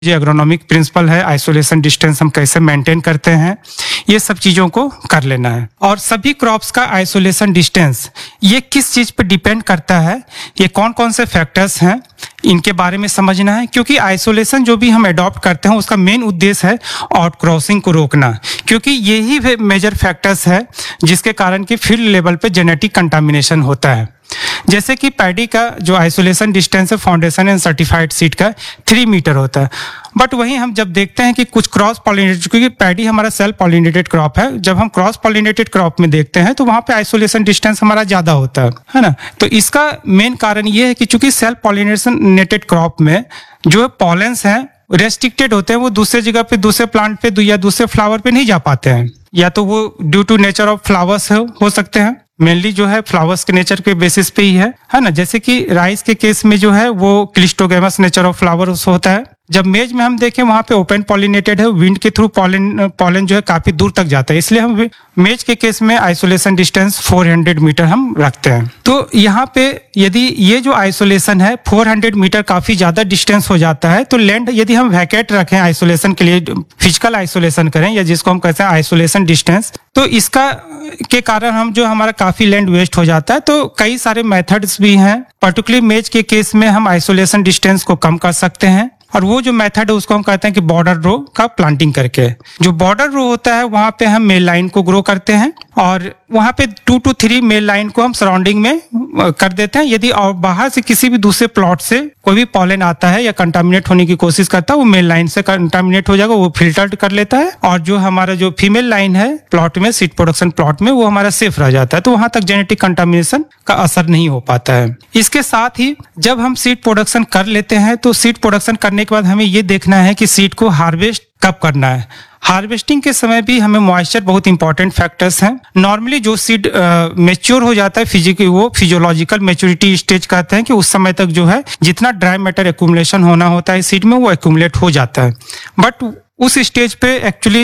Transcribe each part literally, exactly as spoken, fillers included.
जो agronomic principal है, isolation distance हम कैसे मेंटेन करते हैं, ये सब चीज़ों को कर लेना है। और सभी क्रॉप्स का आइसोलेशन डिस्टेंस ये किस चीज़ पर डिपेंड करता है, ये कौन कौन से फैक्टर्स हैं, इनके बारे में समझना है। क्योंकि आइसोलेशन जो भी हम अडॉप्ट करते हैं उसका मेन उद्देश्य है आउट क्रॉसिंग को रोकना, क्योंकि यही मेजर फैक्टर्स है जिसके कारण कि फील्ड लेवल पे जेनेटिक कंटामिनेशन होता है। जैसे कि पैडी का जो आइसोलेशन डिस्टेंस है फाउंडेशन एंड सर्टिफाइड सीड का थ्री मीटर होता है, बट वहीं हम जब देखते हैं कि कुछ क्रॉस पॉलिनेटेड, क्योंकि पैडी हमारा सेल्फ पॉलिनेटेड क्रॉप है, जब हम क्रॉस पॉलिनेटेड क्रॉप में देखते हैं तो वहां पे आइसोलेशन डिस्टेंस हमारा ज्यादा होता है है ना। तो इसका मेन कारण ये है कि चूंकि सेल्फ पॉलिनेटेड क्रॉप में जो पॉलेंस हैं रेस्ट्रिक्टेड होते हैं, वो दूसरे जगह पे दूसरे प्लांट पे या दूसरे फ्लावर पे नहीं जा पाते हैं, या तो वो due to nature of flowers हो, हो सकते हैं, मेनली जो है फ्लावर्स के नेचर के बेसिस पे ही है है ना। जैसे कि राइस के केस में जो है वो क्लिस्टोगेमस नेचर ऑफ फ्लावर्स होता है। जब मेज में हम देखें वहां पे ओपन पॉलिनेटेड है, विंड के थ्रू पॉलन पॉलन जो है काफी दूर तक जाता है, इसलिए हम मेज के केस में आइसोलेशन डिस्टेंस चार सौ मीटर हम रखते हैं। तो यहाँ पे यदि ये जो आइसोलेशन है चार सौ मीटर काफी ज्यादा डिस्टेंस हो जाता है, तो लैंड यदि हम वैकेट रखें आइसोलेशन के लिए, फिजिकल आइसोलेशन करें या जिसको हम कहते हैं आइसोलेशन डिस्टेंस, तो इसका के कारण हम जो हमारा काफी लैंड वेस्ट हो जाता है। तो कई सारे मेथड्स भी हैं, पर्टिकुलरली मेज के केस में हम आइसोलेशन डिस्टेंस को कम कर सकते हैं, और वो जो मेथड है उसको हम कहते हैं कि बॉर्डर रो का प्लांटिंग करके। जो बॉर्डर रो होता है वहां पे हम मेल लाइन को ग्रो करते हैं, और वहां पे to to three mail line को हम सराउंडिंग में कर देते हैं। यदि और बाहर से किसी भी दूसरे प्लॉट से कोई भी पॉलन आता है या कंटामिनेट होने की कोशिश करता है, वो मेल लाइन से कंटामिनेट हो जाएगा, वो फिल्टर्ड कर लेता है, और जो हमारा जो फीमेल लाइन है प्लॉट में, सीड प्रोडक्शन प्लॉट में, वो हमारा सेफ रह जाता है। तो वहां तक जेनेटिक कंटामिनेशन का असर नहीं हो पाता है। इसके साथ ही जब हम सीड प्रोडक्शन कर लेते हैं तो सीड प्रोडक्शन करने के बाद हमें ये देखना है कि सीड को हार्वेस्ट कब करना है। हार्वेस्टिंग के समय भी हमें मॉइस्चर बहुत इंपॉर्टेंट फैक्टर्स हैं। नॉर्मली जो सीड मेच्योर हो जाता है, फिजिकल वो फिजियोलॉजिकल मैच्योरिटी स्टेज कहते हैं, कि उस समय तक जो है जितना ड्राई मैटर एक्यूमुलेशन होना होता है सीड में वो एक्यूमुलेट हो जाता है, बट उस स्टेज पे एक्चुअली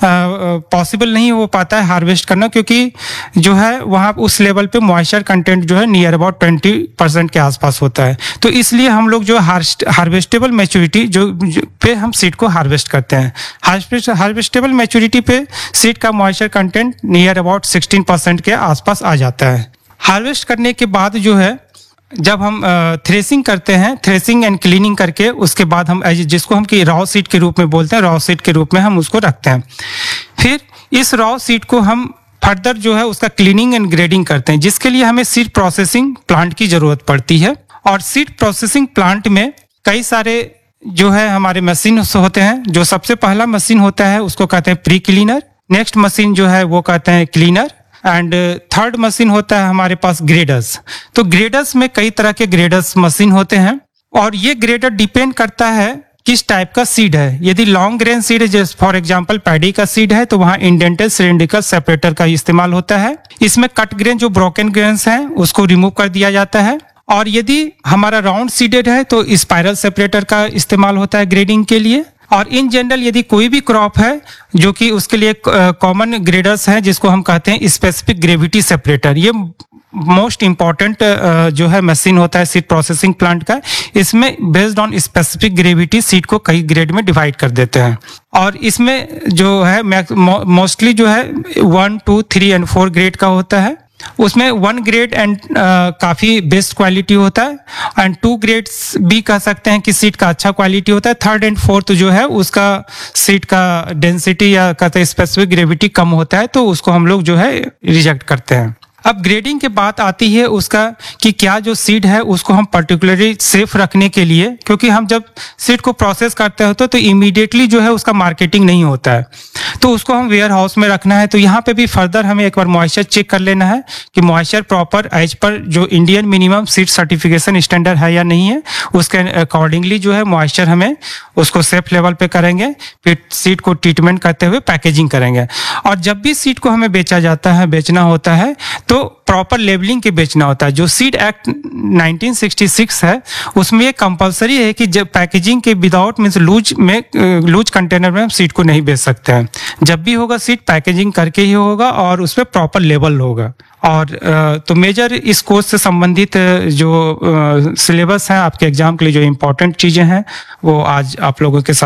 पॉसिबल नहीं हो पाता है हार्वेस्ट करना, क्योंकि जो है वहाँ उस लेवल पे मॉइस्चर कंटेंट जो है नियर अबाउट ट्वेंटी परसेंट के आसपास होता है। तो इसलिए हम लोग जो हार्वेस्टेबल मैच्योरिटी जो, जो पे हम सीड को हार्वेस्ट करते हैं, हार्वेस्ट हार्वेस्टेबल मैच्योरिटी पे सीड का moisture content near about sixteen percent के आसपास आ जाता है। हार्वेस्ट करने के बाद जो है जब हम थ्रेसिंग करते हैं, थ्रेसिंग एंड क्लीनिंग करके उसके बाद हम जिसको हम कि रॉ सीड के रूप में बोलते हैं, रॉ सीड के रूप में हम उसको रखते हैं। फिर इस रॉ सीड को हम फर्दर जो है उसका क्लीनिंग एंड ग्रेडिंग करते हैं, जिसके लिए हमें सीड प्रोसेसिंग प्लांट की जरूरत पड़ती है। और सीड प्रोसेसिंग प्लांट में कई सारे जो है हमारे मशीन होते हैं। जो सबसे पहला मशीन होता है उसको कहते हैं प्री क्लीनर, नेक्स्ट मशीन जो है वो कहते हैं क्लीनर, एंड थर्ड मशीन होता है हमारे पास ग्रेडर्स। तो ग्रेडर्स में कई तरह के ग्रेडर्स मशीन होते हैं, और ये ग्रेडर डिपेंड करता है किस टाइप का सीड है। यदि लॉन्ग ग्रेन सीड है, जैसे फॉर एग्जांपल पैडी का सीड है, तो वहाँ इंडेंटेड सिलिंड्रिकल सेपरेटर का इस्तेमाल होता है। इसमें कट ग्रेन जो ब्रोकन ग्रेन्स हैं उसको रिमूव कर दिया जाता है। और यदि हमारा राउंड सीडेड है तो स्पाइरल सेपरेटर का इस्तेमाल होता है ग्रेडिंग के लिए। और इन जनरल यदि कोई भी क्रॉप है जो कि उसके लिए कॉमन ग्रेडर्स हैं, जिसको हम कहते हैं स्पेसिफिक ग्रेविटी सेपरेटर, ये मोस्ट इंपॉर्टेंट जो है मशीन होता है सीड प्रोसेसिंग प्लांट का। इसमें based on specific gravity seed को कई ग्रेड में डिवाइड कर देते हैं, और इसमें जो है मोस्टली जो है one two three and four grade का होता है। उसमें वन ग्रेड एंड काफी बेस्ट क्वालिटी होता है, एंड टू ग्रेड्स भी कह सकते हैं कि सीड का अच्छा क्वालिटी होता है। थर्ड एंड फोर्थ जो है उसका सीड का डेंसिटी या कहते हैं स्पेसिफिक ग्रेविटी कम होता है, तो उसको हम लोग जो है रिजेक्ट करते हैं। अब ग्रेडिंग के बात आती है उसका कि क्या जो सीड है उसको हम पर्टिकुलरली सेफ रखने के लिए, क्योंकि हम जब सीड को प्रोसेस करते होते तो इमीडिएटली जो है उसका मार्केटिंग नहीं होता है, तो उसको हम वेयर हाउस में रखना है। तो यहाँ पे भी फर्दर हमें एक बार मॉइस्चर चेक कर लेना है कि मॉइस्चर प्रॉपर एज पर जो Indian minimum seed certification standard है या नहीं है, उसके अकॉर्डिंगली जो है मॉइस्चर हमें उसको सेफ लेवल पे करेंगे। फिर सीड को ट्रीटमेंट करते हुए पैकेजिंग करेंगे। और जब भी सीड को हमें बेचा जाता है, बेचना होता है, तो प्रॉपर लेबलिंग के बेचना होता है। जो seed act nineteen sixty six है उसमें ये कंपलसरी है कि जब पैकेजिंग के विदाउट मीन्स लूज में लूज कंटेनर में हम सीड को नहीं बेच सकते हैं। जब भी होगा सीड पैकेजिंग करके ही होगा और उस पर प्रॉपर लेबल होगा। और तो मेजर इस कोर्स से संबंधित जो सिलेबस है आपके एग्जाम के लिए जो इम्पोर्टेंट चीज़ें हैं वो आज आप लोगों के साथ